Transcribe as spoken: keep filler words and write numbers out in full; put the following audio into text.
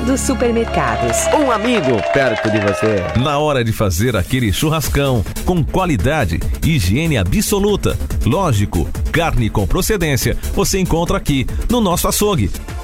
Mercado Supermercados. Um amigo perto de você. Na hora de fazer aquele churrascão, com qualidade, higiene absoluta. Lógico, carne com procedência, você encontra aqui no nosso açougue.